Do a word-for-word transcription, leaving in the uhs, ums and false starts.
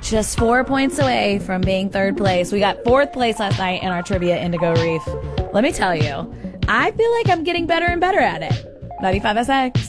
Just four points away from being third place. We got fourth place last night in our trivia Indigo Reef. Let me tell you, I feel like I'm getting better and better at it. ninety-five S X.